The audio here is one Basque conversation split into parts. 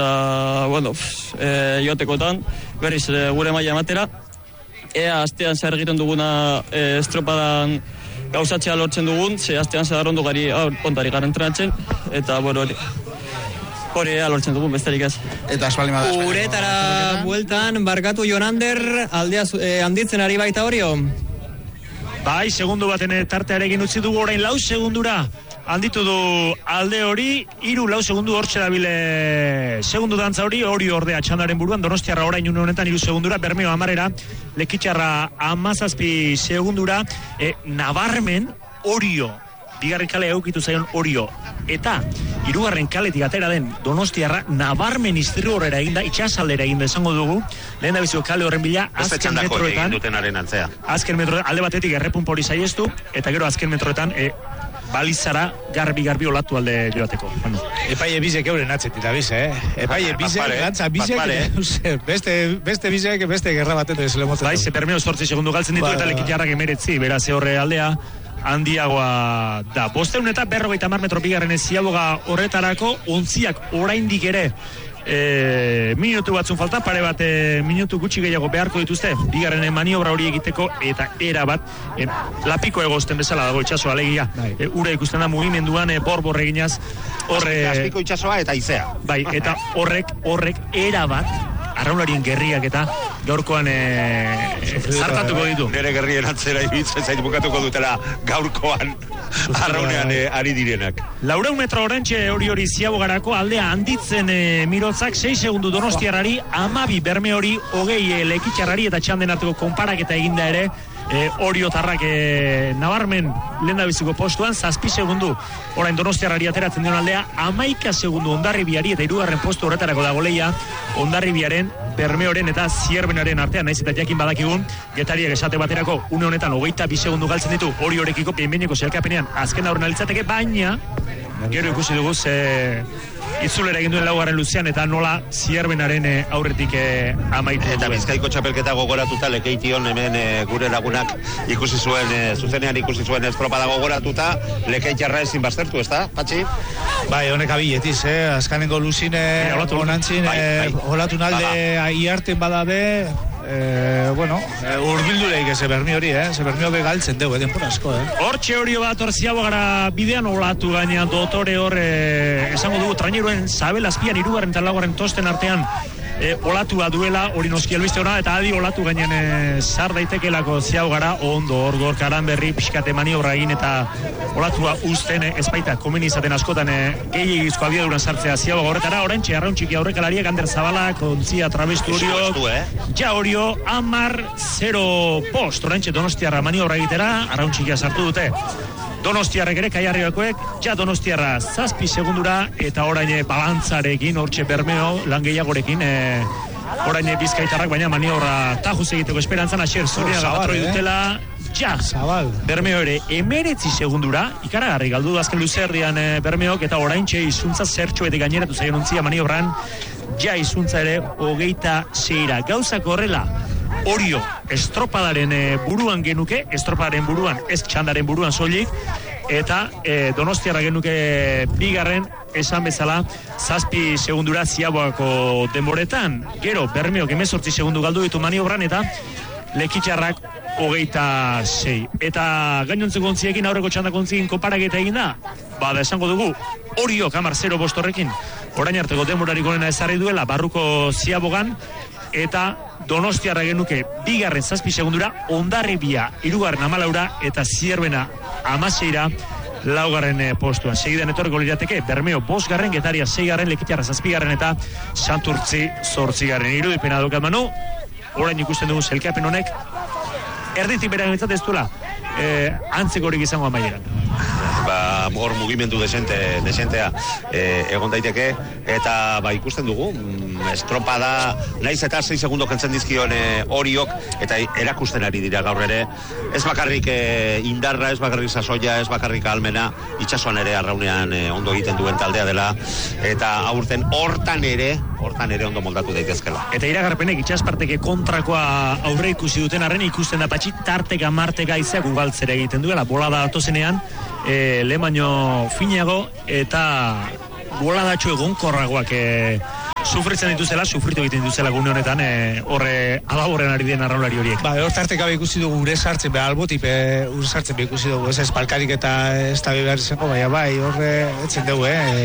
Joatekotan, berriz gure maila ematera. Ea astean zer egiten duguna estropadan gauzatzea lortzen dugun, ze astean zer ondo gari pontari gara entrenatzen, eta hori lortzen dugun besterik ez. Eta espaldimada. Uretara bueltan, barkatu Jonander, aldea handitzen ari baita Orio. Bai, segundu baten tartearekin utzi dugu orain 4 segundura. Handitu du alde hori, 3-4 segundu hortxe dabile segundu dantza hori, ordea txandaren buruan, Donostiarra orain une honetan 3 segundura, Bermeo 10, Lekitxarra 17 segundura, nabarmen Orio, bigarren kale eukitu zaion Orio, eta 3. kaletik atera den Donostiarra nabarmen iztirru horrera eginda, itxasaldera eginda esango dugu, lehen da biziko kale horren bila, azken metroetan, azken metroetan, alde batetik errepun hori saiestu, eta gero azken metroetan, balizara garbi olatu alde joateko. Bueno. Epaile bizek euren atzetik da bize, Epaile bizek, gantza bizek, beste bizek, beste gerra batetu ez lemotzen. Bai, ze Bermeo 8 segundu galtzen ditu eta Lekitxarrak 19, beraz horre aldea handiagoa da. 500 eta 50 metro bigarren ziaboga horretarako, ontziak oraindik ere minutu batzun falta, pare bat minutu gutxi gehiago beharko dituzte bigarren maniobra hori egiteko, eta era bat lapiko egozten bezala dago itxaso alegia, ura ikusten da mugimenduan borbor eginaz azpiko itxasoa eta izea, bai, eta horrek era bat arraularien gerriak eta gaurkoan zartatuko ditu. Nere gerrien atzera ibitzen zait bukatuko dutela gaurkoan arraunean ari direnak. 400 metro orentxe hori ziabogarako aldea handitzen Mirotzak, 6 segundu Donostiarrari, 12 Berme hori, 20 Lekitxarrari, eta txanden arteko konparaketa eginda ere Oriotarrak nabarmen lehendabiziko postuan, 7 segundu orain Donostiarrari ateratzen dion aldea, 11 segundu Hondarribiari, eta 3. postu horretarako dago leia Hondarribiaren, Bermeoren eta Zierbenaren artean, naiz eta jakin badakigun Getariak esate baterako une honetan 22 segundu galtzen ditu Oriorekiko behin-behineko zelkapenean azken aurren alitzateke, baina gero ikusi dugu itzulera egin duen 4. luzean eta nola Zierbenaren aurretik amaitu duen. Eta Bizkaiko txapelketa gogoratuta Lekeition hemen gure lagunak ikusi zuen, zuzenean ikusi zuen estropada gogoratuta, Lekeitxarra ezin baztertu, ez da, Patxi? Bai, honek abiletiz, azkanengo luzine onantzin, olatun alde iarten badabe, urbildureik eze Bermeo hori, ze Bermeo begaltzen dugu, denpora asko, Hortxe Orio bat orziago gara bidean olatu gainean dotore hor, esango dugu, traineruen Zabel azpian 3. eta 4. tosten artean olatua duela, hori noski albiste hona, eta adi olatu gainen sar daitekelako ziago gara, ondo hor gorkaran berri pixkate maniobra egin eta olatua usten ezpaita komen izaten askotan gehiagizko abiaduran sartzea ziago horretara, orantxe arrauntxiki aurrekalariak, Ander Zabalak, Ontzia Trabestu Orio, ja Orio 10-0 post, orantxe Donostiarra maniobra egitera, arrauntxikia sartu dute. Donostiarrek ere, Kaiarribakoek, ja Donostiarra 7 segundura, eta orain balantzarekin, hortxe Bermeo, lan gehiagorekin, orain Bizkaitarrak, baina maniobra tajuz egiteko esperantzan, Asier Zorrina patroi dutela, ja, Bermeo ere, 19 segundura, ikaragarri galdu azken luzerdian Bermeok, eta orain txe izuntza zertxoetik gaineratu zaion Ontzia maniobran, ja izuntza ere, 26 gauzak horrela, Orio estropadaren buruan genuke, estropadaren buruan, ez txandaren buruan soilik, eta Donostiarra genuke bigarren, esan bezala, 7 segundura ziaboako denboretan. Gero, Bermeok 18 segundu galdu ditu maniobran, eta Lekitxarrak 26. Eta gainontzeko ontziekin, aurreko txandako ontziekin konparaketa egin da, bada esango dugu, Orio 10-0 horrekin, orain arteko denborarik onena ezarri duela, barruko ziabogan, eta Donostiarra genuke bigarren 7 segundura, Hondarribia 3. 14 eta Zierbena 16 4. postuan. Segidan etorriko lirateke Bermeo 5. Getaria 6. Lekitxarra 7. eta Santurtzi 8. irudipena daukat Manu, orain ikusten dugu zelkapen honek erditik beran ez duela antzekorik izango amaieran. Hor mugimendu desentea egon daiteke, eta ikusten dugu estropada, naiz eta 6 segundo kentzen dizkion Oriok, eta erakusten ari dira gaur ere, ez bakarrik indarra, ez bakarrik sasoia, ez bakarrik almena, itxasuan ere arraunean ondo egiten duen taldea dela, eta aurten hortan ere ondo moldatu daitezkela. Eta iragarpenek itxasparteke kontrakoa aurre ikusi duten arren, ikusten da Patxi tarteka marteka izeak ugaltzera egiten duela, bolada atozenean, lehen baino finago, eta boladatxo egonkorragoak sufritzen dituzela, sufritu egiten dituzela gune honetan, horre alaborren ari den arraulari horiek. Ba, hor tarteka ikusi dugu ure sartzen, albotik ure sartzen ikusi dugu, ez espalkarik eta ez da behar izango, baina bai, horre etzen dugu,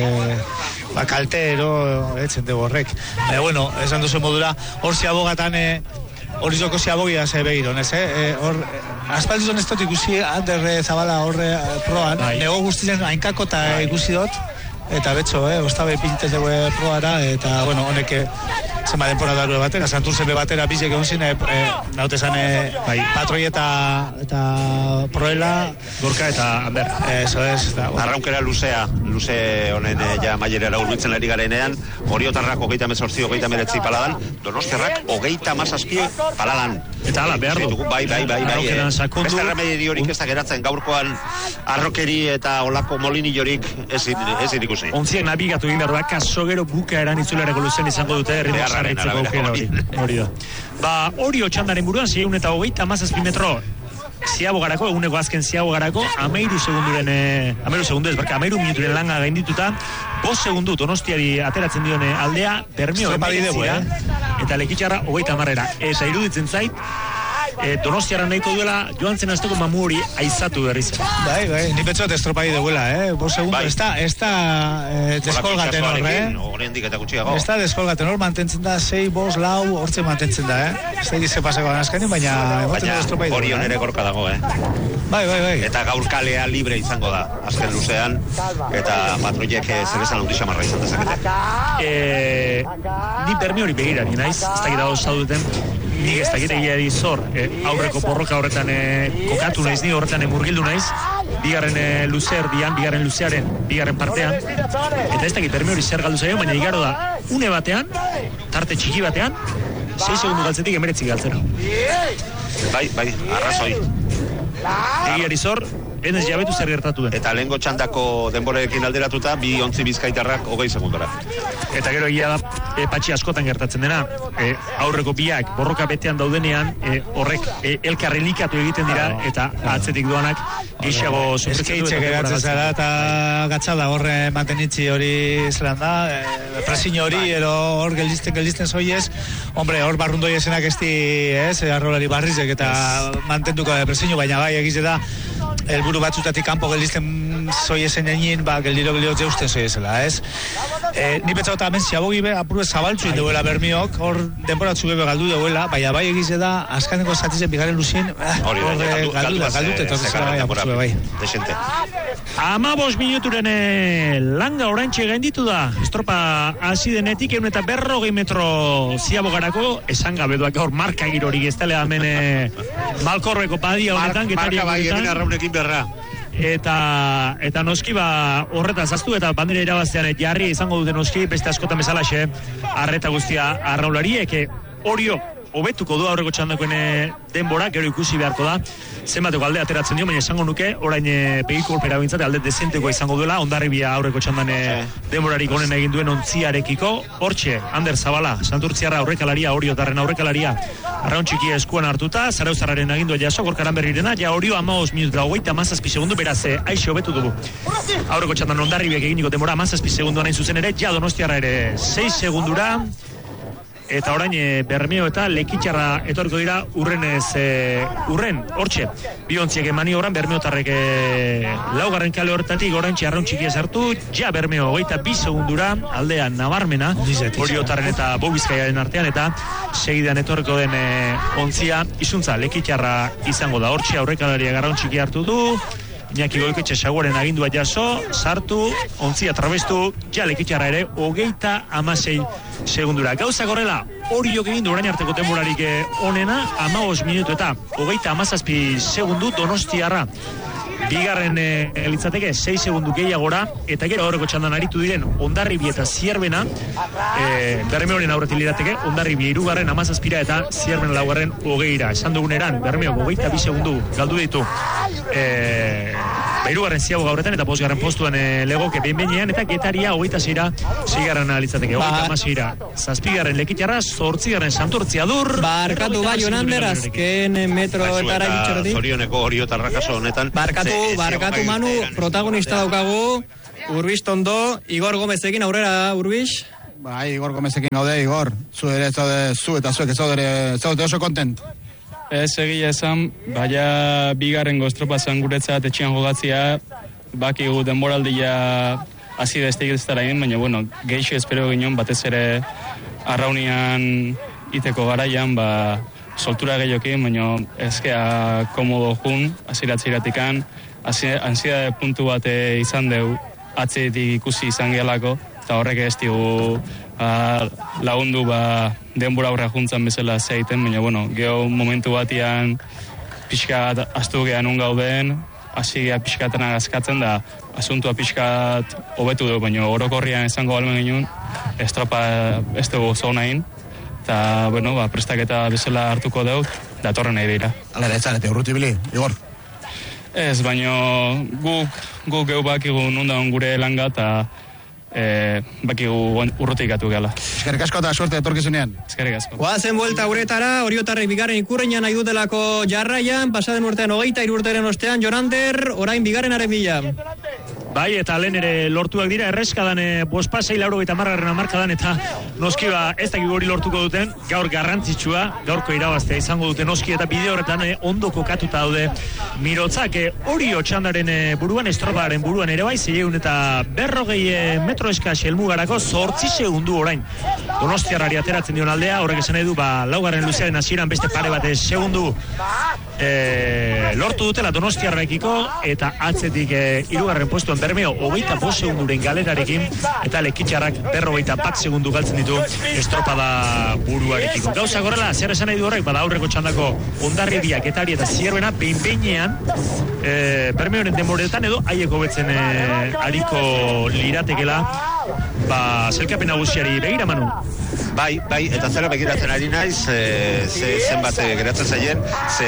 kaltero etzen dugu horrek. Bueno, esan duzu modura, hor ziabogatan, hori zoko ziabogia ze behiron, ez, hor, aspaldizon ez dut ikusi, Ander Zabala horre proan, nego guztien hainkako eta ikusi dut, eta betxo, ostabe pinten dugu proara, eta, bueno, honek zenba denpora darue batera, Santurzen batera bizek egon zine, naute zan Patroi eta Proela, Gorka eta Ander. Eso es. Arraunkera luze honen ja mailerera urbitzen ari garenean, Oriotarrak 38, 39 paladan, Donostiarrak 37 paladan. Eta hala, behar du. Bai. Beste remedio horik ez da geratzen gaurkoan arrokeri eta olako molinillorik ez ikusi. Ontziak nabigatu egin behar da, kaso gero buka eran itzulerako luzen izango dute erritmo sarritzeko aukera hori da. Ba, Orio txandaren buruan, 627 metro ziabogarako, eguneko azken ziabogarako, 13 segunduren, 13 minuturen langa gaindituta, 5 segundu Donostiari ateratzen dione aldea, Bermeo emaitzia, eta Lekitxarra 30 eta iruditzen zait, Donostiara nahiko duela joan zen azteko mamu hori aizatu berriz. Bai, ni betxot estropai duela, 5 segundu, ez da deskolgaten hor, ez da deskolgaten hor, mantentzen da 6, 5, 4, hortzen mantentzen da, ez da egize pasako ganazkanen, baina estropai duela. Orion ere gorka dago, Bai. Eta gaur kalea libre izango da, azken luzean, eta patroiek zeresan handi xamarra izan dezakete. Ni Bermeo hori begirari naiz, ez dakit dago zaudeten, nik ez dakit egia di zor, aurreko borroka horretan kokatu naiz, ni horretan murgildu naiz, bigarren luzearen, bigarren partean, eta ez dakit Bermeo hori zer galdu zaio, baina igaro da, une batean, tarte txiki batean, 6 segundu galtzetik 19 galtzera. Bai, arrazoi. Egiari zor, ez jabetu zer gertatu den. Eta lehengo txandako denborekin alderatuta, 2 ontzi bizkaitarrak 20 segundora. Eta gero egia da, patxi askotan gertatzen dena, aurreko biak borroka betean daudenean, horrek elkarrelikatu egiten dira, eta atzetik doanak geixago sufritzen du. Eskeitxe geratzen zara, eta gatzala horre mantenitzi hori zelan da, presiño hori, ero hor geldizten zoiez, hombre, hor barrundoi esenak arrolari barrizek, eta mantenduko da presiño, baina bai egize da, helburu batzutatik kanpo geldizten zoiezen egin, geldiro zeusten zoiezela, ez? Ni betzagot hemen ziabogi apuru zabaltzu duela Bermiok, hor denboratzu bebe galdu duela, baina bai egize da, askaneko zatizen bigarren luzien, galdut, eta zara bai apurtzu bai. Desente. 15 minuturen langa oraintxe gainditu da, estropa hasi denetik, 140 metro ziabogarako, esan gabe duak hor marka girorik ez tale hemen Malkorreko padia honetan, Marka bai hemen arraunekin berra. Eta noski horretaz aztu eta bandera irabaztean jarri izango dute noski beste askotan bezalaxe arreta guztia arraulariek Orio hobetuko du aurreko txandakoen denbora, gero ikusi beharko da zenbateko alde ateratzen dio, baina esango nuke orain pegikolpera bintzate alde dezentekoa izango duela, Hondarribia aurreko txandan denborarik honen egin duen ontziarekiko, hortxe, Ander Zabala, Santurtziarra aurrekalaria, Oriotarren aurrekalaria, arraun txiki eskuan hartuta, Zarauzarraren agindua jaso, Gorkaran berrirena, ja Orio 15 minutu, 37 segundu, beraz, aixe hobetu dugu. Aurreko txandan Hondarribiak eginiko denbora 17 segundu nain zuzen ere, ja Donostiarra ere 6 segundura, eta orain Bermeo eta Lekitxarra etorko dira urren, hortxe, biontziak maniobran Bermeotarrek laugarren kale horretatik orain arraun txikia sartu, ja Bermeo 22 segundura, aldean nabarmena, Oriotarren eta Bobizkaiaren artean, eta segidan etorko den ontzia, izuntza Lekitxarra izango da, hortxe aurrekalaria arraun txikia hartu du, Iñaki Goikoetxe Saguaren agindua jaso, sartu, ontzia trabestu, ja Lekitxarra ere, 36 segundura. Gauza gorrela, Oriok egin du orain arteko denborarik onena, 15 minutu eta 37 segundu Donostiarra. Bigarren elitzateke 6 segundu gehiagora, eta gero aurreko txandan aritu diren Hondarribia eta Zierbena, Bermeoren aurretik lirateke, Hondarribia 3. 17 eta Zierbena 4. 20. Esan duguneran, Bermeo 22 segundu galdu ditu, 3. ziaboga horretan eta 5. postuan legoke behin-behinean, eta Getaria 26. 6. litzateke, 26. 7. Lekitxarra, 8. Santurtzia dur. Barkatu bai, Jonander, azken metroetara gitxoretik. Zorioneko Oriotarra kaso honetan. Barkatu Manu, protagonista daukagu, Urbix Tondo, Igor Gomezekin aurrera, Urbix. Bai, Igor Gomezekin gaude, Igor. Zu eta zuek zaudete oso kontent. Ez egia esan, baina bigarren estropa zan guretzat etxean jogatzia, bakigu denboraldia hasi destek ez dara egin, baina bueno, geixo espero ginen batez ere arraunian iteko garaian, soltura gehiokin, baina ezkea komodo jun, aziratziratikan, ansiedade puntu bat izan deu, atzetik ikusi izan gehalako, eta horrek ez digu lagundu denbora aurra juntzan bezala zeiten, baina bueno, geho momentu batian pixkat astu gehan gauden, hasi geha pixkatena gazkatzen da, asuntua pixkat hobetu dugu, baina orokorrian izango balmen ginen, estropa ez dugu zonain, eta bueno, prestaketa bezala hartuko dugu, datorren nahi dira. Hala ere, etzarete, urrutibili, Igor? Ez, baina guk geu bakigu nundan gure langa, eta bakigu urrutik gatu gala. Eskerrik asko eta suerte etorkizunean. Eskerrik asko. Goazen buelta uretara, Oriotarrek bigarren ikurreina nahi dutelako jarraian, pasaden urtean 23 urteren ostean, Jonander, orain bigarrenaren bila. Bai, eta lehen ere lortuak dira, erreskadan bospasei lauro eta margarren amarkadan, eta noski ez dakik hori lortuko duten, gaur garrantzitsua, gaurko irabaztea izango duten noski, eta bideo horretan ondo kokatuta daude mirotzak, Orio txandaren buruan, estroparen buruan ere bai, 640 metro eskas helmugarako 8 segundu orain. Donostiarrari ateratzen dion aldea, horrek esan nahi du, laugarren luzearen hasieran beste pare bat segundu lortu dutela Donostiarrekiko, eta atzetik hirugarren postuan Bermeo 25 segunduren galerarekin, eta Lekitxarrak 51 segundu galtzen ditu estropada buruarekiko. Gauza gorrela, zer esan nahi du horrek, aurreko txandako Ondarribiak, Getari eta Zierbena behin-behinean Bermeoren denboretan edo haieko betzen ariko liratekela zelkapen nagusiari begira, Manu. Bai, eta zera begiratzen ari naiz, zenbat geratzen zaien,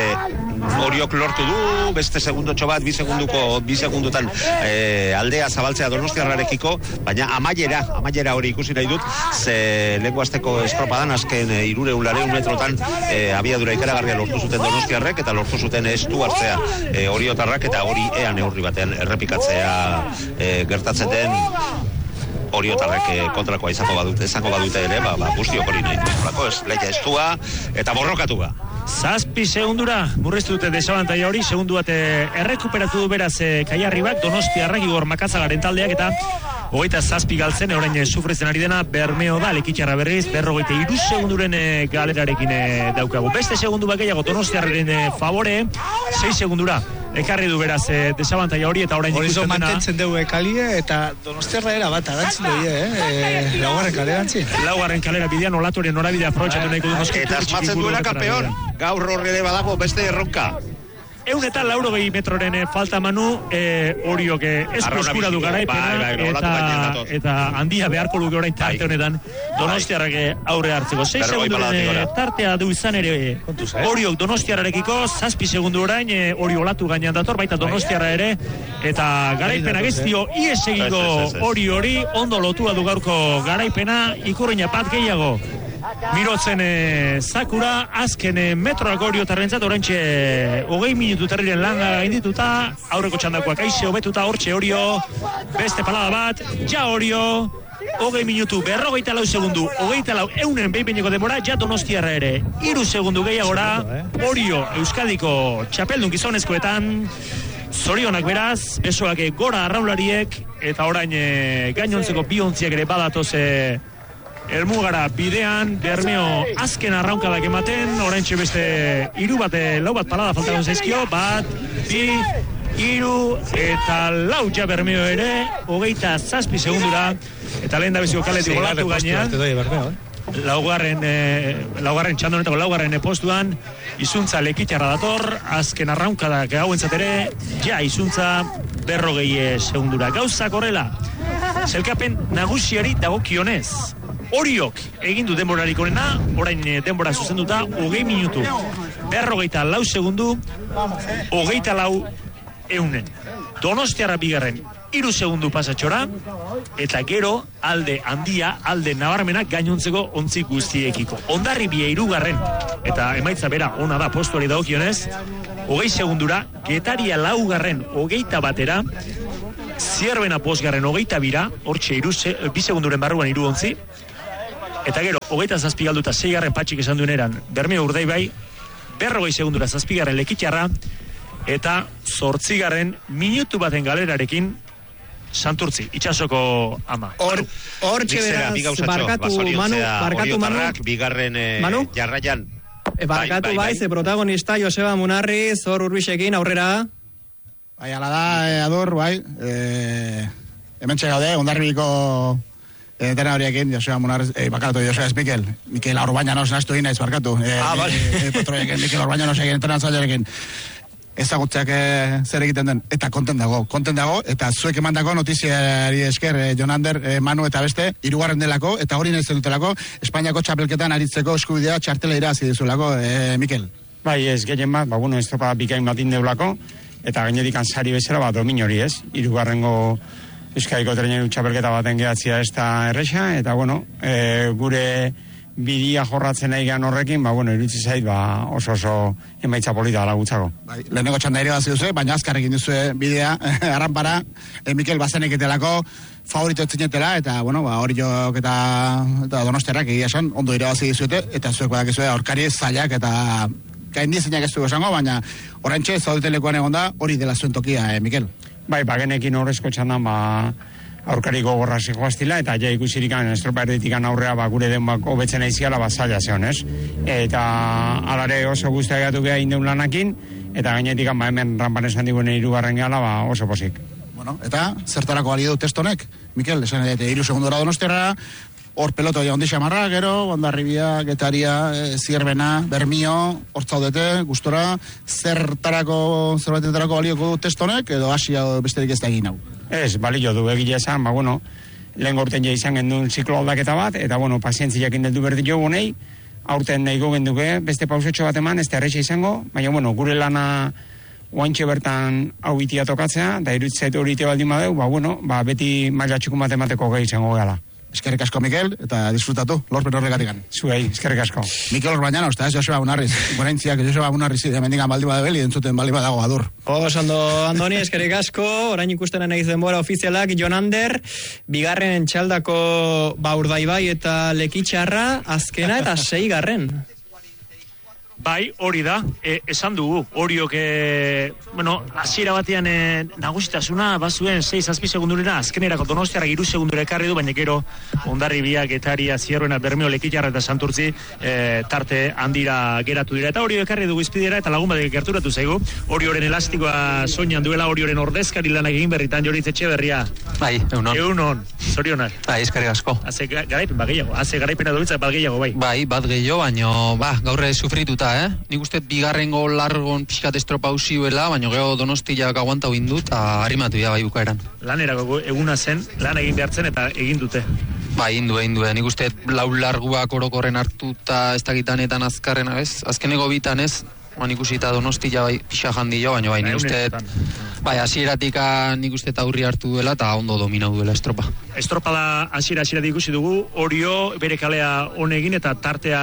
Oriok lortu du, beste segundotxo bat, bi segundutan aldea zabaltzea Donostiarrarekiko, baina amaiera hori ikusi nahi dut, ze lehenko azteko estropadan, azken 300 metrotan abiadura ikaragarria lortu zuten Donostiarrek, eta lortu zuten estu hartzea Oriotarrak, eta hori ean neurri batean errepikatzea gertatzen den Oriotarrek kontrakoa izango badute ere, guztiok hori nahi dut. Ez lehia estua eta borrokatua. 7 segundura murriztu dute desabantaia hori, segundu bat errekuperatu du beraz Kaiarribak, Donostiarrak, Igor Makazagaren taldeak, eta 27 galtzen, orain sufritzen ari dena Bermeo da, Lekitxarra berriz, 53 segunduren galerarekin daukagu. Beste segundu bat gehiago Donostiarren favore, 6 segundura ekarri du beraz desabantaia hori, eta orain ikusten dena. Hori mantentzen dugu kalie, eta Donostiarra era bat arantzin doi, laugarren kalera antzi. Laugarren kalera bidean, olatuaren norabidea aprobetxatu nahiko du noski. Eta asmatzen duela kampeon, gaur horre badago beste erronka. 180 metroren falta, Manu, Oriok esku eskura du garaipena, eta handia beharko luke orain tarte honetan Donostiarrak aurre hartzeko. 6 segunduren tartea du izan ere Oriok Donostiarrarekiko, 7 segundu orain hori olatu gainean dator, baita Donostiarra ere, eta garaipena geztio ies egingo hori ondo lotua du gaurko garaipena, ikurreina bat gehiago mirotzen Sakura, azken metroak Oriotarrentzat, oraintxe 20 minutu terriren langa gaindituta, aurreko txandakoak aize hobetuta, hortxe Orio, beste palada bat, ja Orio, 20 minutu, 54 segundu, 24 eunen behin-behineko denbora, ja Donostiarra ere, 3 segundu gehiagora, Orio Euskadiko txapeldun gizonezkoetan, zorionak beraz, besoak gora arraulariek, eta orain gainontzeko biontziak ere badatoz Elmugara bidean, Bermeo azken arraunkadak ematen, oraintxe beste lau bat palada faltatzen zaizkio, 2, 3, eta 4 ja Bermeo ere, 27 segundura, eta lehen da beziko kaletik olatu gainean, laugarren txandonetako laugarren postuan, izuntza Lekitxarra dator, azken arraunkadak hauentzat ere, ja izuntza 40 segundura. Gauzak horrela, zelkapen nagusiari dagokionez, Oriok egindu denborarik horrena, orain denbora zuzenduta, 20 minutu, 44 segundu, 24 eunen. Donostiarra bigarren, 3 segundu pasatxora, eta gero alde handia, alde nabarmena gainontzeko ontzi guztiekiko. Ondarribia 3garren, eta emaitza bera ona da postuari dagokionez, 20 segundura, Getaria 4garren, 21 batera, Zierbena 5garren, 22, hortxe 2 segunduren barruan 3 ontzi, Eta gero, 27 galduta 6. Patxik esan duen eran, Bermeo Urdaibai, 40 segundura 7. Lekitxarra, eta 8. minutu baten galerarekin Santurtzi, Itsasoko ama. Hortxe beraz, barkatu Manu. Bigarren jarraian. Barkatu bai, ze protagonista Joseba Munarriz, hor Urbixekin aurrera. Bai, ala da, Adur, bai. Hemen txegaude, Hondarribiko dena horiekin, Joseba Munarriz, barkatu, Joseba ez Mikel Orbañanos nastu egin naiz, barkatu. Patroiekin, Mikel Orbañanos egin entrenatzailerekin. Ezagutzeak zer egiten den, eta konten dago, eta zuek emandako notiziari esker, Jonander, Manu eta beste, 3. delako, eta hori nahi zenutelako, Espainiako txapelketan aritzeko eskubidea txartela irazi dizulako, Mikel. Bai, ez gehien bat, estropa bikain batin deulako, eta gainetik ansari bezala, domin hori ez, 3. Euskadiko treneru txapelketa baten gehatzia ez da erresa, eta gure bidia jorratzen nahi gehan horrekin, irutzi zait, oso emaitza polita lagutzako. Bai, lehenengo txanda ere bazi duzu, baina azkarrekin duzue bidea, arranpara, Mikel bazenek etelako, favorito etzinetela, eta, Oriok eta Donostiarrak egia esan, ondo irabazi dizuete, eta zuek badakizue aurkari zailak, eta gaindi zeinak ez dugu esango, baina oraintxe zaudetelekoan egon da, hori dela zuen tokia, Mikel. Bai, bagenekin horrezko txandan, aurkariko gorra zikoaztila, eta ja ikusirikan estropa erditikan aurrea gure denbak hobetzen aiziala zaila zeon, ez? Eta alare oso guztia gatu geha indeun lanakin, eta gainetik hemen rampan esan diguen 3. gehala oso posik. Eta zertarako bali du testonek, Mikel, esan edete 3 segundora Donostiarra, hor peloto ja ondi xamarra, gero, Hondarribia, Getaria, Zierbena, Bermio, hor zaudete, gustora, zerbaitetarako balioko du testonek, edo hasia besterik ez da egin hau? Ez, balio du, egile esan, lehen gorten ja izan gendun ziklo aldaketa bat, eta, pazientziak indeldu berdit jo gonei, aurten nahiko genduke, beste pausetxo bat eman, ez da erreixa izango, baina, gure lana oaintxe bertan hau itia tokatzea, da irutzait hori itea baldin badeu, beti maila txukun bat emateko gai izango gala. Eskerrik asko, Mikel, eta disfrutatu, lorpen horregatikan. Zuei, eskerrik asko. Mikel Orbañanos, eta ez Joseba Munarriz. Goraintziak Joseba Munarriz, hemendikan baldi badabeli, entzuten baldi badago, Adur. Ondo, Andoni, eskerrik asko, orain ikusten nahi denbora ofizialak, Jonander, bigarren txaldako Urdaibai eta Lekitxarra, azkena eta 6. Bai, hori da, esan dugu, Oriok, hasiera batean nagusitasuna, bazuen 6-7 segundurena, azkenerako Donostiarrak 3 segundura ekarri du, baina gero Hondarribia, Getaria, Zierbena, Bermeo, Lekitxarra eta Santurtzi tarte handira geratu dira. Eta Oriok ekarri dugu izpidera, eta lagun batek gerturatu zaigu, Orioren elastikoa soinan duela, Orioren ordezkari lanak egin berritan, Joritz Etxeberria. Bai, egunon. Zorionak. Bai, eskerrik asko. Haze garaipena dubitzak bat gehiago, bai. Bai, bat gehiago, baina, gaurre sufrituta, Nik uste bigarrengo largon pixkat estropa usiuela, baina gero Donostiak aguantau indut, eta harimatu bai bukaeran. Lanerako eguna zen, lan egin behartzen eta egin dute. Bai, egin du. Nik uste lau larguak orokorren hartuta ez dakitanetan azkarren, azkeneko bitan ez, nik uste Donostia bai pixa jandio, baina bai, nik uste hasieratik nik uste aurri hartu duela eta ondo dominau duela estropa. Estropa da hasieratik ikusi dugu, Orio bere kalea honegin eta tartea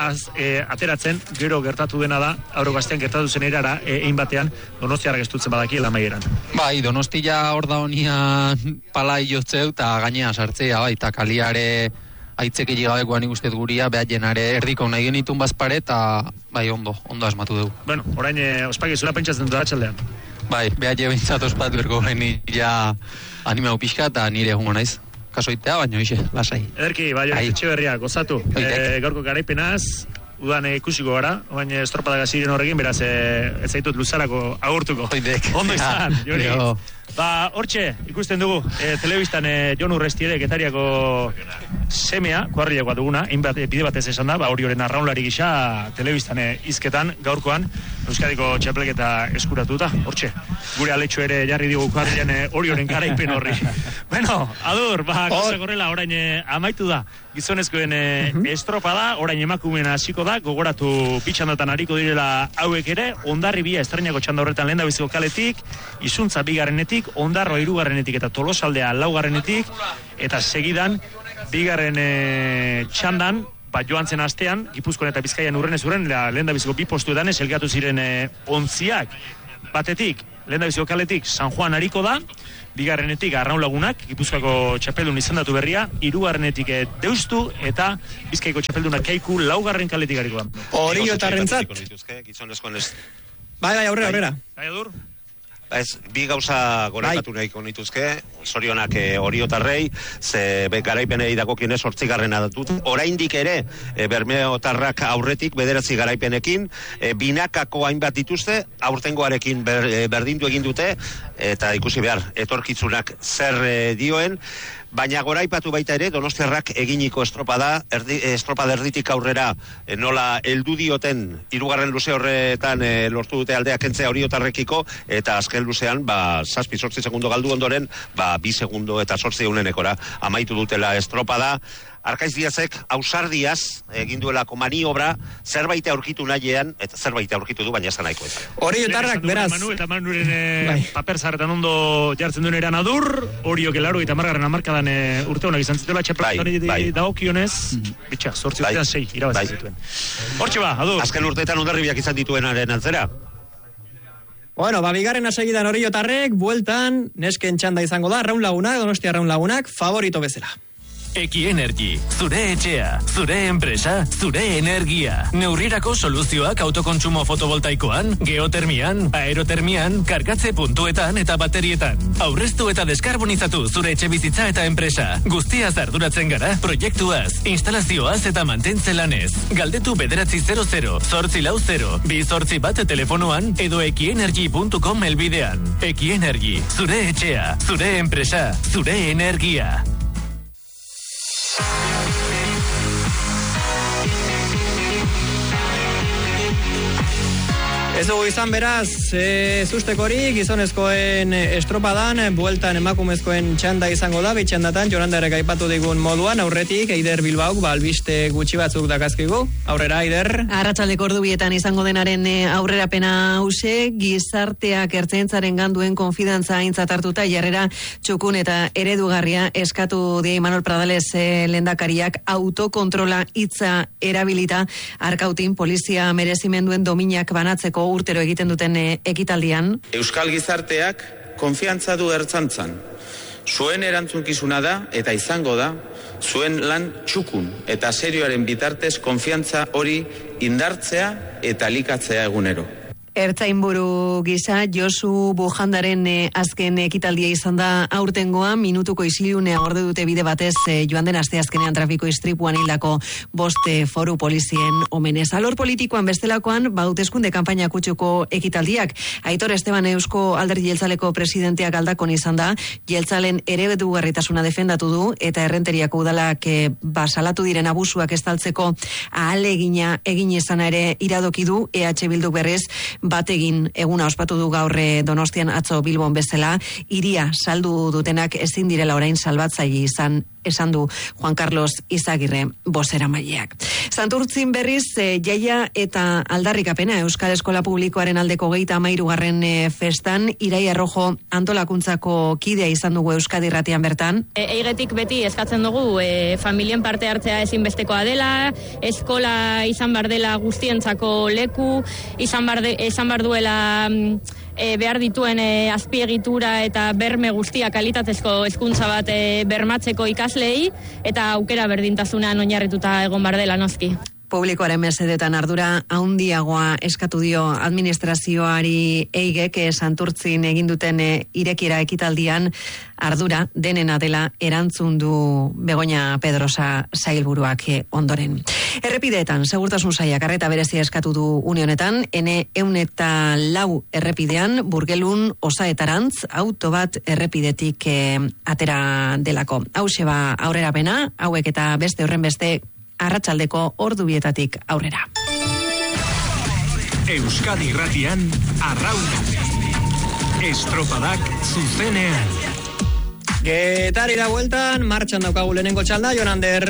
ateratzen, gero gertatu dena da, aurro gaztean gertatu zen erara, egin batean, Donostiarrak estutzen badakiela maieran. Bai, Donostia hor da honian palai jotzeu eta gainea sartzea, bai, eta kaliare aitzek egigabekoan ikustez guria, behar jenare erdiko nahi genitun bazpare, eta bai, ondo asmatu dugu. Bueno, orain ospakizuna pentsatzen dut atxaldean. Bai, behar bintzat ospatu berko geni ja animau pixka, eta nire egungo naiz. Kasoitea, baina hoxe, lasai. Ederki, bai, Etxeberria, gozatu. Gaurko garaipenaz, udan ikusiko gara, baina estropada gaziren horrekin, beraz, ez zaitut luzarako agurtuko. Ondo izan, Jori. Hortxe, ikusten dugu, telebistan Jon Urrestiere, Getariako semea, kuadrilakoa duguna, bide batez esan da, Orioren arraunlari gisa, telebistan izketan, gaurkoan, Euskadiko txapelketa eskuratuta, hortxe. Gure aletxo ere jarri digu kuadrilan Orioren garaipen horri. Bueno, Adur, gauza korrela, orain amaitu da, gizonezkoen estropada, orain emakumeen hasiko da, gogoratu pitxandatan hariko direla hauek ere, Hondarribia estrenako txanda horretan lehendabiziko kaletik, Izuntza bigarrenetik, Ondarro 3. eta Tolosaldea 4. eta segidan bigarren txandan, joan zen astean, Gipuzkoan eta Bizkaian urrenez urren, lehendabiziko 2 postuetan elgatu ziren ontziak. batetik, lehendabiziko kaletik San Juan hariko da, bigarrenetik Arraun Lagunak, Gipuzkoako txapeldun izendatu berria, hirugarrenetik Deustu, eta Bizkaiko txapeldunak Kaiku laugarren kaletik hariko da. Oriotarrentzat. Bai, aurrera. Bai, Adur. Ez, bi gauza gorakatu nahiko nituzke, zorionak Oriotarrei, ze garaipenei dagokienez 8. datut. Oraindik ere, Bermeotarrak aurretik 9 garaipenekin, binakako hainbat dituzte, aurtengoarekin berdindu egin dute, eta ikusi behar, etorkitzunak zer dioen, baina goraipatu baita ere, Donostiarrak eginiko estropada erditik aurrera nola heldu dioten 3. luze horretan lortu dute aldea kentzea Oriotarrekiko, eta azken luzean, 7-8 segundo galdu ondoren, 2 segundo eta 8 eunenekora amaitu dutela estropada. Arkaiz Diazek ausardiaz egin duelako maniobra, zerbait aurkitu nahiean, eta zerbait aurkitu du, baina ez da nahiko ez. Oriotarrak, beraz. Eta Manuren paper zarretan ondo jartzen duen eran Adur, Oriok 80. hamarkadan urte honak izan zitela, txapelari dagokionez, bitxa, 8 urtean 6 irabazi zituen. Hortxe ba, Adur. Azken urteetan ondarribiak izan dituenaren antzera. Bueno, bigarrena segidan Oriotarrek, bueltan, nesken txanda izango da, Arraun Lagunak, Donostia Arraun Lagunak, favorito bezala. Eki-Energy, zure etxea, zure enpresa, zure energia. Neurrirako soluzioak autokontsumo fotovoltaikoan, geotermian, aerotermian, kargatze puntuetan eta baterietan. Aurreztu eta deskarbonizatu zure etxe bizitza eta enpresa. Guztiaz arduratzen gara, proiektuaz, instalazioaz eta mantentze lanez. Galdetu 900 840 281 telefonoan edo ekienergy.com helbidean. Eki-Energy, zure etxea, zure enpresa, zure energia. Ez dugu izan beraz, zuztekorik, gizonezkoen estropadan, bueltan emakumezkoen txanda izango da, bitxandatan, Jonanderrek aipatu digun moduan, aurretik, Eider Bilbauk, albiste gutxi batzuk dakazkigu. Aurrera, Eider. Arratsaldeko ordubietan izango denaren aurrerapena hause, gizarteak ertzaintzaren ganduen konfidantza aintzat hartuta, jarrera txukun eta eredugarria eskatu die Imanol Pradales lehendakariak autokontrola hitza erabilita, Arkautin polizia merezimenduen dominak banatzeko urtero egiten duten ekitaldian. Euskal gizarteak konfiantza du ertzaintzan. Zuen erantzunkizuna da eta izango da zuen lan txukun eta serioaren bitartez konfiantza hori indartzea eta likatzea egunero. Ertzainburu gisa, Josu Bujandaren azken ekitaldia izan da aurtengoa, minutuko isilunea gorde dute bide batez joan den asteazkenean trafiko istripuan hildako 5 foru polizien omenez. Alor politikoan bestelakoan, hauteskunde kanpaina kutsuko ekitaldiak. Aitor Esteban Eusko Alderdi Jeltzaleko presidenteak aldakon izan da, jeltzalen eredugarritasuna defendatu du, eta errenteriako udalak salatu diren abusuak estaltzeko ahalegina egin izana ere iradoki du, EH Bilduk berrez, bategin eguna ospatu du gaur Donostian atzo Bilbon bezala, hiria saldu dutenak ezin direla orain salbatzaile izan, esan du Juan Carlos Izagirre bozeramaileak. Santurtzin berriz, jaia eta aldarrikapena Euskal Eskola Publikoaren aldeko 33. Festan, Iraia Rojo antolakuntzako kidea izan dugu Euskadi Irratian bertan. Eigetik beti eskatzen dugu familien parte hartzea ezinbestekoa dela, eskola izan bar dela guztientzako leku, izan bar duela behar dituen azpiegitura eta berme guztia kalitatezko hezkuntza bat bermatzeko ikaslei, eta aukera berdintasunean oinarrituta egon bar dela noski. Publikoaren mesedetan ardura handiagoa eskatu dio administrazioari Eigek Santurtzin egin duten irekiera ekitaldian, ardura denena dela erantzun du Begoña Pedrosa sailburuak ondoren. Errepideetan, segurtasun sailak arreta berezia eskatu du une honetan, N104 errepidean, Burgelun Osaetarantz, auto bat errepidetik atera delako. Hauxe ba aurrerapena, hauek eta beste horren beste arratsaldeko ordubietatik aurrera. Euskadi Irratian, Arrauna. Estropadak zuzenean. Getari da bueltan, martxan daukagu lehenengo txalda, Jonander.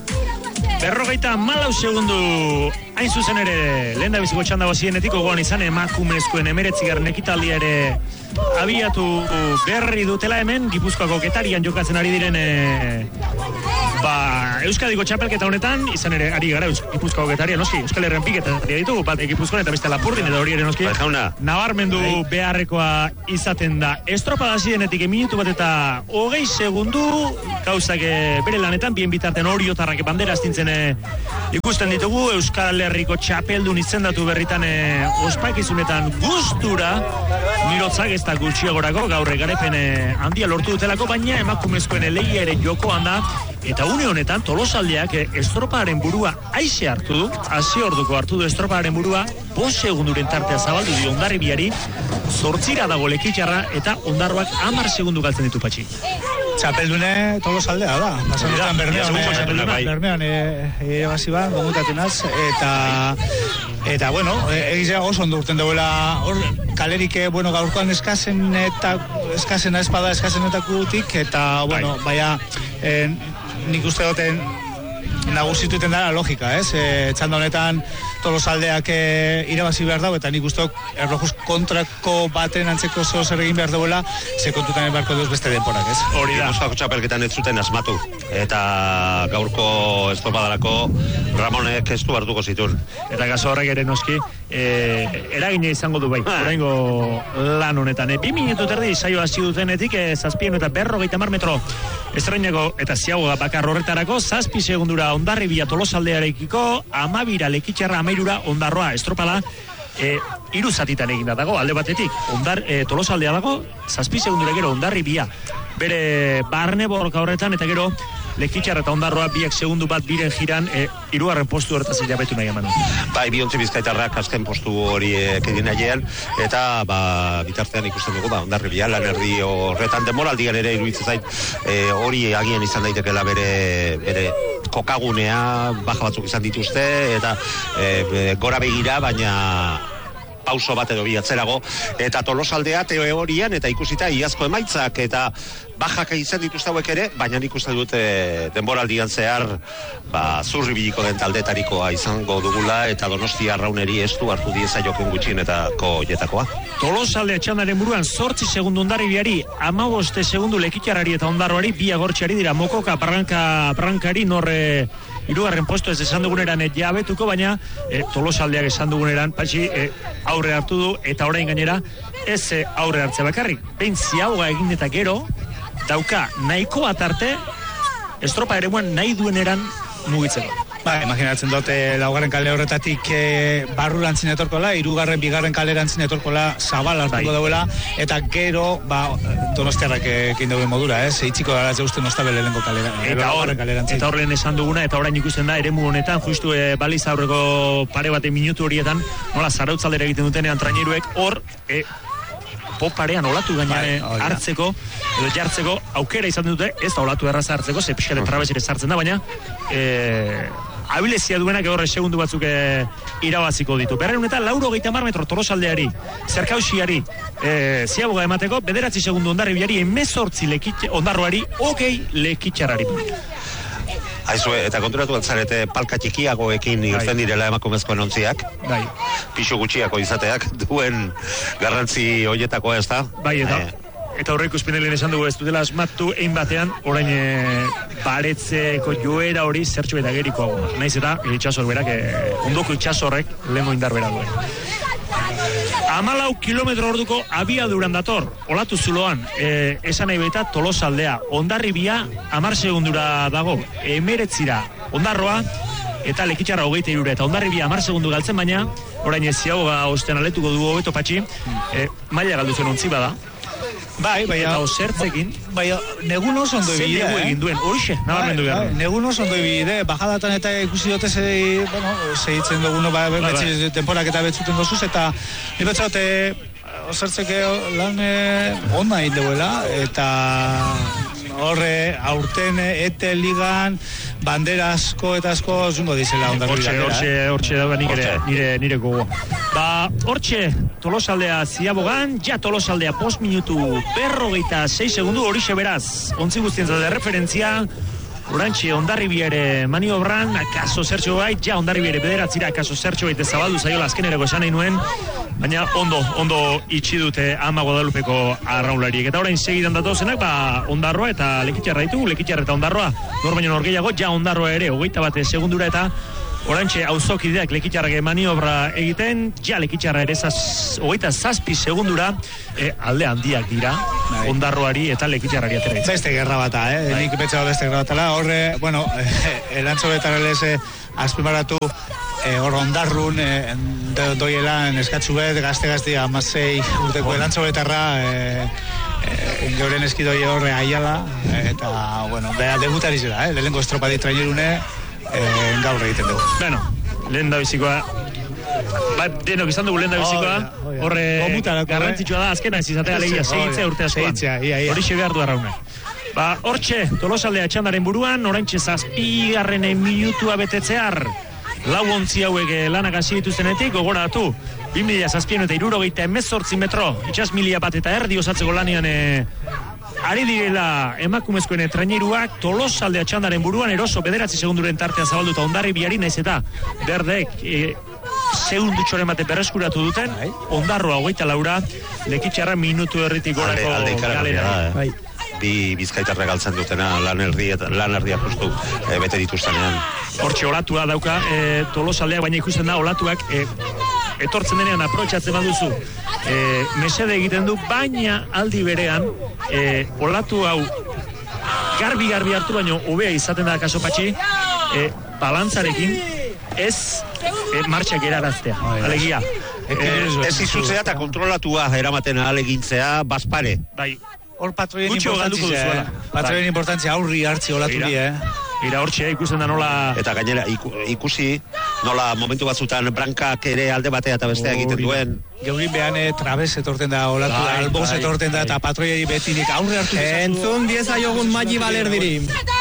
54 segundu hain zuzen ere lehen da biziko txanda bazienetik gogoan izan emakumezkoen 19. ekitaldia ere abiatu berri dutela hemen Gipuzkoako Getarian jokatzen ari diren Euskadiko txapelketa honetan, izan ere, ari gara Gipuzkoa getaria, noski, Euskal Herrian piketaria ditugu, bat Gipuzkoan eta beste Lapurdin edo hori ere noski. Nabarmendu beharrekoa izaten da. Estropada zidenetik minutu bat eta 20 segundu, gauzak bere lanetan, bien bitarten oriotarrak bandera astintzen ikusten ditugu, Euskal Herriko txapeldun izendatu berritan ospakizunetan gustura, mirotzak ez da gutxiagorako, gaur garapen handia lortu dutelako, baina emakumezkoen leia ere jokoan da, eta une honetan Tolosaldeak estropaaren burua aixe hartu du, hasi orduko hartu du estropaaren burua, 5 segunduren tartea zabaldu dio Hondarribiari, 8 dago Lekitxarra, eta Ondarroak 10 segundu galtzen ditu Patxi. Txapeldune Tolosaldea da, pasanetan Bermeon ebasi bat, gomutatu naz, eta bueno, egizea oso ondo urten duela, hor kalerik, bueno, gaurkoan eskasena espazenetakutik, eta, bueno, baina, nik uste duten nagusituten dara logika, ez? Txanda honetan Tolosaldeak irabazi behar dago, eta nik uste erlojuz kontrako baten antzeko zer egin behar dagoela, ze kontutan ebarko duz beste denporak, ez? Hori da. Gipuzkoako txapelketan ez zuten asmatu, eta gaurko estropadarako Ramonek ez du hartuko zituen. Eta gaso horrek ere noski, eragina izango du bai, oraingo lan honetan. 2 minutu terdi saio hasi dutenetik, 7 eta 50 metro estreinago eta ziagoga bakar horretarako, 7 segundura Hondarribia Tolosaldearekiko, 12 Lekitxarra, 13 Ondarroa estropada, 3 zatitan eginda dago, alde batetik, Tolosaldea dago, 7 segundura gero Hondarribia, bere barne borroka horretan, eta gero Lekitxarra eta Ondarroa 2 segundu bat biren jiran, 3. postu horretaz jabetu nahi eman. Bai, Biontzi Bizkaitarrak azken postu hori egin nahian, eta bitartean ikusten dugu, Hondarribia lan erdi horretan demoraldian ere iruditzen zait, hori agian izan daitekeela bere kokagunea, baja batzuk izan dituzte, eta gora begira, baina pauso bat edo bi atzerago, eta Tolosaldea teorian eta ikusita iazko emaitzak eta bajak izan dituzte hauek ere, baina nik uste dut denboraldian zehar zurribiliko den taldetarikoa izango dugula, eta Donostia Arrauneri ez du hartu dieza joken gutxienetako jetakoa. Tolosaldea txandaren buruan 8 segundu Hondarribiari, 15 segundu Lekitxarrari eta Ondarroari, 2 agortxeari dira Mokoka, Barrankari, norre 3. posto ez esan duguneran jabetuko, baina Tolosaldeak esan duguneran Patxi aurre hartu du, eta orain gainera ez aurre hartze bakarrik, behin ziagoga egin eta gero dauka nahiko bat arte estropa eremuan nahi dueneran mugitzeko. Imaginatzen dute laugarren kale horretatik barrurantzin etorkola, 3. 2. kalerantzin etorkola zabal hartuko dauela, eta gero Donostiarrak ekin dauen modura, itxiko dara zeusten ostabel lehenko kalerantzin. Eta horren esan duguna, eta orain ikusten da, eremu honetan, justu baliz aurreko pare bate minutu horietan, nola zarautzaldera egiten dutenean traineruek, hor poparean olatu gainare hartzeko, edo jartzeko, aukera izan dute, ez da olatu erraza hartzeko, ze pixkale trabezire sartzen da, baina abilezia duenak horre segundu batzuk irabaziko ditu. Berreun eta 80 metro Tolosaldeari, zerkausiari ziaboga emateko, 9 segundu Hondarribiari, 18 Ondarroari, 20 Lekitxarrari. Aizue, eta konturatu altzarete palka txikiagoekin irten direla emakumezkoen ontziak. Bai. Pixu gutxiako izateak duen garrantzi hoietakoa, ez da? Bai, eta horreiko ispinelien esan dugu ez dutela asmatu egin batean, orain baretzeko joera hori zertxo eta gerikoago. Naiz eta itxasor berak, ondoko itxasorrek lehengo indar bera duen. 14 kilometro orduko abiaduran dator, olatu zuloan, esan nahi baita Tolosaldea, Hondarribia 10 segundura dago, 19 Ondarroa, eta Lekitxarra 23 eta Hondarribia 10 segundu galtzen, baina orain ez ziagoga osten aletuko du hobeto Patxi, maila galdu zen ontzi bada. Bai, eta osertzekin, negun oso ondo ibide, negu egin duen, horixe, nabarmendu behar. Negun oso ondo ibide, bajadatan eta ikusi dute segitzen duguno, betzi temporak eta betzuten dozuz, eta ni betzaute osertzeke lan onda egin duela, eta horre aurten ete ligan bandera asko eta asko zungo dizela hortxe da nire gogo. Hortxe Tolosaldea ziabogan, ja Tolosaldea 5 minutu 56 segundu, horixe beraz ontzi guztientzat referentzia Orantxe Hondarribia ere maniobran, akaso zertxo bait, ja Hondarribia ere bederatzira, akaso zertxo bait zabaldu zaiola azkenerako esan nahi nuen, baina ondo itxi dute Ama Guadalupeko arraunlariek. Eta orain segidan datozenak, Ondarroa eta Lekitxarra ditugu, Lekitxarra eta Ondarroa, nor baino nor gehiago, ja Ondarroa ere, 21 segundura eta orantxe auzokideak Lekitxarrak maniobra egiten, ja Lekitxarra ere 27 segundura, alde handiak dira, Ondarroari eta Lekitxarrari atera. Beste gerra bata, nik betxaba beste gerra batala, horre, bueno, elantzobetarrez azpimarratu, hor Ondarrun, doielan eskatzu bet, gazte-gazte 16 urteko elantzobetarra, geuren eskidoi horre aiala, eta, bueno, beha debutari zela, lehenko estropadi trainerune, gaur egiten dugu. Bueno, lehen da bizikoa, denok izan dugu lehen da bizikoa, horre garrantzitsua da, azkena ez izatea legia, segitzea urte askoan. Horixe behar du arrauna. Hortxe, Tolosaldea txandaren buruan, oraintxe 7. minutua betetzear, lau ontzi hauek lanak hasi dituztenetik, gogoratu, 2007 metro, itxas 1.000 eta erdi osatzeko lanian ari direla emakumezkoen traineruak Tolosaldea txandaren buruan eroso 9 segunduren tartea zabalduta Hondarribiari naiz eta berdek segundutxoren bate berreskuratu duten, Ondarroa 24, Lekitxarra minutu erritik gorako galera. Bi bizkaitarra galtzen dutena lan erdia justu bete dituztenean. Hortxe olatua dauka Tolosaldeak, baina ikusten da olatuak etortzen denean aprotxatzen baduzu mesede egiten du, baina aldi berean olatu hau garbi hartu baino hobea izaten da kaso patxi balantzarekin ez martxak eraraztea, alegia. Ez izutzea eta kontrolatua eramaten alegintzea bazpare. Bai. Hor patroien importantzia, patroien importantzia aurri hartzi olaturi, Ira hortxe ikusten da nola... Eta gainera ikusi nola momentu batzutan brankak ere alde batea eta bestea egiten duen. Geurin behan trabez etorten da olatu, alboz etorten da eta patroiei betinik aurre hartu. Entzun dieza jogun Maggi Balerdiri.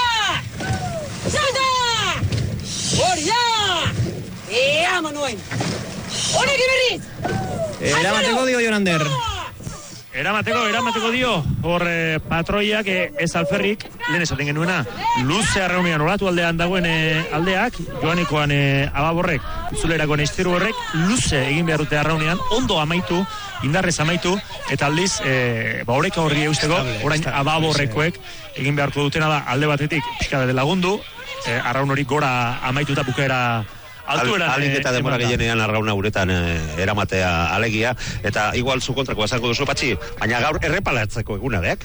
Zalda! Hori da! Ea, Manuel! Honek iberriz! Eramateko dio Jonander. Eramateko dio, hor patroiak ez alferrik, lehen esaten genuena, luze arraunean olatu aldean dagoen aldeak, joanikoan ababorrek, utzulerakoan estiru horrek, luze egin behar dute arraunean, ondo amaitu, indarrez amaitu, eta aldiz, oreka horri eusteko, orain ababorrekoek egin beharko dutena da alde batetik, pixka de lagundu, arraun hori gora amaitu eta bukaera alik eta demora gehienean arrauna uretan eramatea alegia, eta igual zu kontrako esango duzu patxi, baina gaur errepalatzeko eguna dek?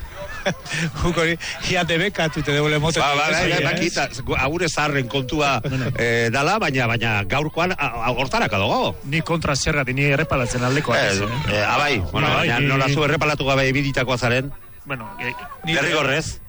Guk hori, hiate bekatute degule motzen. Bakita, agure zaharren kontua dala, baina gaurkoan hortaraka dago. Ni kontra zergatik, ni errepalatzen aldekoa. Abai, nola zu errepalatu gabe ibiditakoa zaren? Bueno, derrigorrez.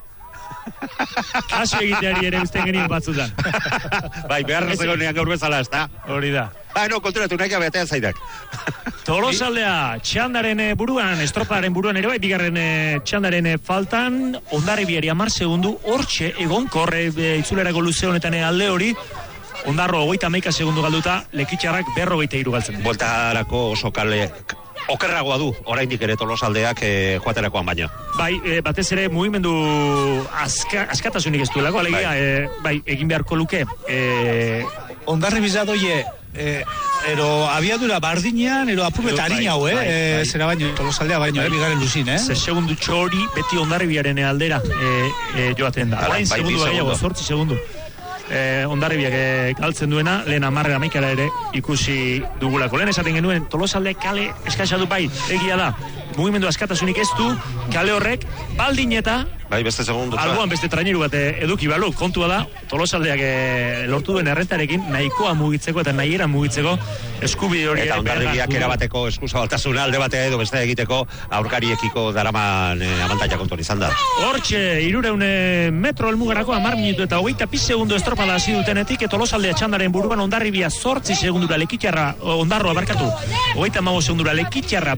Kaso egiteari ere usten genien batzutan. Bai, beharra zegoenean gaur bezala, ez da? Hori da. Konturatu nahi gabeatean zaidak. Tolosaldea txandaren buruan, estroparen buruan ere bai, bigarren txandaren faltan, Hondarribiari 10 segundu, hortxe egonkorre itzulerako luze honetan alde hori, Ondarro 31 segundu galduta, Lekitxarrak 43 galtzen. Voltarako oso kale okerragoa du, oraindik ere Tolosaldeak joaterakoan baina. Bai, batez ere mugimendu askatasunik ez duelako, alegia, bai, egin beharko luke. Hondarribia doie, ero abiadura bardinean, ero apurret harina hau, zera baino, Tolosaldea baino, bigarren luzin, Ze segundu txori beti Hondarribiaren aldera joaten da. Orain segundu gehiago, 8 segundu. Hondarribiak galtzen duena, lehen 10 ere ikusi dugulako. Lehen esaten genuen, Tolosaldeak kale eskasatu bai, egia da. Mugimendu askatasunik ez du, kale horrek, baldin eta bai, beste segundu. Alboan beste traineru bat eduki balu, kontua da, Tolosaldeak lortu duen errentarekin nahikoa mugitzeko eta nahiera mugitzeko eskubide hori. Eta Hondarribiak erabateko eskuzabaltasuna alde batea edo beste egiteko aurkariekiko daraman abantaia kontuan izan da. Hortxe, 300 metro elmugarako 10 minutu eta 23 segundu estropada hasi dutenetik, Tolosaldea txandaren buruan Hondarribia 8 segundura, Lekitxarra, Ondarroa barkatu, 35 segundura, Lekitxarra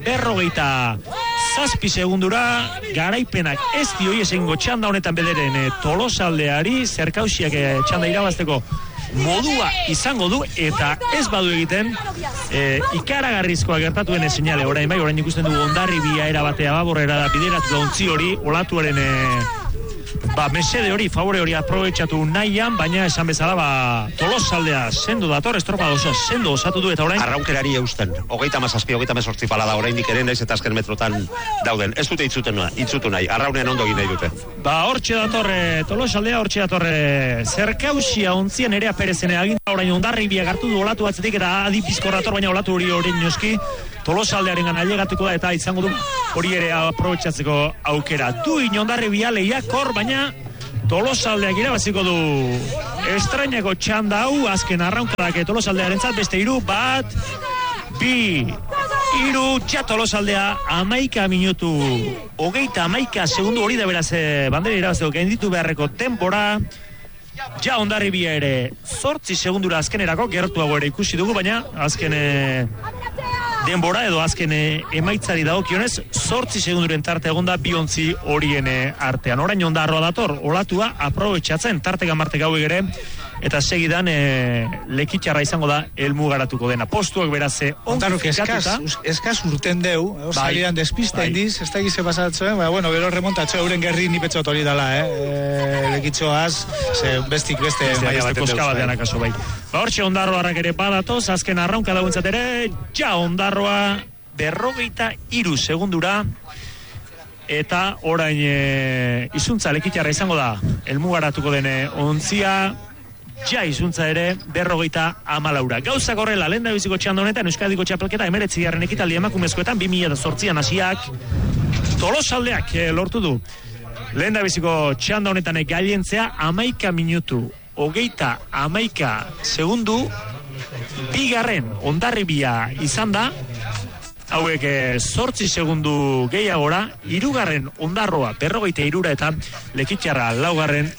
57 segundura, garaipenak ez dioi esengo txanda honetan bederen Tolosaldeari, zerkausiak txanda irabazteko modua izango du, eta ez badu egiten ikaragarrizkoa gertatuen seinale. Orain ikusten dugu Hondarribia erabatea baborrera da bideratu da ontzi hori, olatuaren mesede hori, favore hori aprobetxatu nahian, baina esan bezala, Tolosaldea sendo dator, estropa oso sendo osatu du eta orain arraunkerari eusten, 37-38 pala da oraindik ere, naiz eta azken metrotan dauden, ez dute itzutu nahi, arraunean ondo egin nahi dute. Hortxe datorre, Tolosaldea hortxe datorre, zerkausia ontzien ere Perezen aginta orain Hondarribia hartu du olatu batzetik eta adipizko dator, baina olatu hori noski Tolosaldearen gana ailegatuko da eta izango du hori ere aprobetxatzeko aukera. Duin Hondarribia lehiakor, baina Tolosaldeak irabaziko du estrainako txanda hau, azken arraunkadak Tolosaldearentzat, beste 3, 1, 2, 3, ja Tolosaldea 11 minutu, 31 segundu hori da beraz bandera irabazteko gain ditu beharreko denbora. Ja Hondarribia ere 8 segundura azkenerako gertuago ere ikusi dugu, baina azken denbora edo azken emaitzari dagokionez 8 segunduren tarte egonda biontzi horien artean. Orain Ondarroa dator, olatua aprobetxatzen tarteka martek hauek ere, eta segidan lekitxarra izango da helmugaratuko dena. Postuak beraz Ondarrok eskaz urten deu, salian despista indiz, ez da gize pasatzen, bueno, gero remontatxe euren gerri nipetxot hori dala, lekitxoaz, beste koskabatean akaso bai. Hortxe Ondarroarrak ere badatoz, azken arraunka dagoentzat ere, ja Ondarroa 43 segundura, eta orain izuntza lekitxarra izango da, helmugaratuko dene ontzia, ja izuntza ere 54. Gauzak horrela, lehen da biziko txanda honetan, Euskadiko txapelketa 19. ekitaldi emakumezkoetan 2008an hasiak Tolosaldeak lortu du. Lehen da biziko txanda honetan gailentzea 11 minutu, 11 segundu, bigarren Hondarribia izan da, hauek 8 segundu gehiagora, 3. Ondarroa 43 eta lekitxarra 4.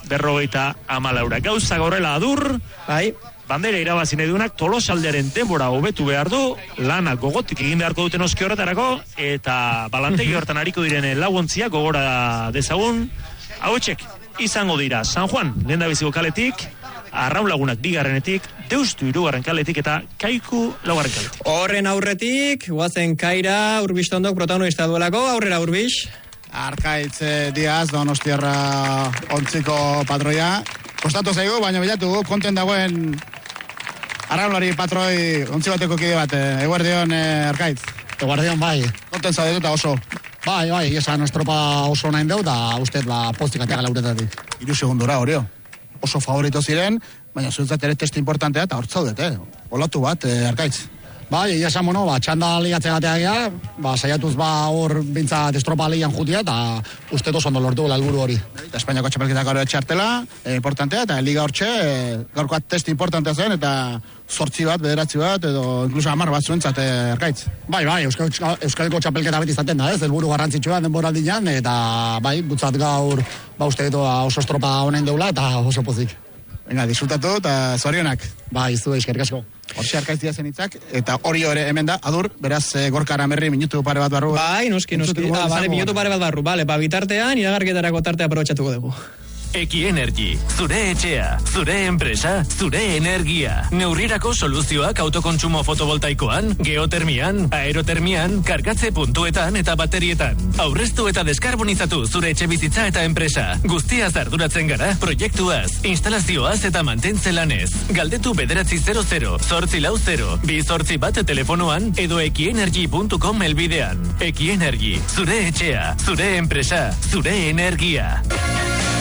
54. Gauzak horrela adur, bandera irabazi nahi duenak Tolosaldearen denbora hobetu behar du, lana gogotik egin beharko duten oski horretarako, eta balantegi hortan hariko diren laguntzia gogora dezagun, hauetxek izango dira San Juan, lehen da biziko kaletik, Arraun Lagunak 2. Deustu 3. kaletik eta Kaiku 4. kaletik. Horren aurretik, guazen Kaira, Urbistondok protagonista duelako, aurrera Urbix. Arkaitz Diaz, Donostiarra ontziko patroia. Kostatu zaigu, baina bilatu konten dagoen arraunlari patroi ontzi bateko kide bat. Eguardion, Arkaitz. Eguardion, bai. Konten zaudetuta oso. Bai, esan estropa oso nahin deu, da usted postik ateaga lauretatik. 3 segundura, horio. Oso favorito ziren, baina zuentzat ere testi importantea eta hortzaudet, olatu bat, Arkaitz. Bai, esan mono, txanda ligatzea gatea saiatuz hor bintzat estropa ligan jutia, eta uste oso ondo lortu helburu hori. Espainiako txapelketak gaur txartela, importantea, eta liga hortxe, gaurkoa testi importantea zen, eta 8 bat, 9 bat, edo inkluso 10 bat zuentzat, Arkaitz. Bai, Euskadiko txapelketa beti izaten da, helburu garrantzitsua denboraldian, eta bai, butzat gaur, uste oso estropa honen deula, eta oso pozik. Venga, disfrutatu eta zorionak. Bai, zu eskerrik asko. Hortxe Arkaitz Diazen hitzak, eta hori ere hemen da, adur, beraz, Gorka Aramerri minutu pare bat barru. Bai, noski. Minutu pare bat barru, bitartean, iragarketarako tartea aprobetxatuko dugu. Eki-Energy, zure etxea, zure enpresa, zure energia. Neurrirako soluzioak autokontsumo fotovoltaikoan, geotermian, aerotermian, kargatze puntuetan eta baterietan. Aurreztu eta deskarbonizatu zure etxe bizitza eta enpresa. Guztiaz arduratzen gara, proiektuaz, instalazioaz eta mantentze lanez. Galdetu 900 840 281 telefonoan edo ekienergy.com elbidean. Eki-Energy, zure etxea, zure enpresa, zure energia.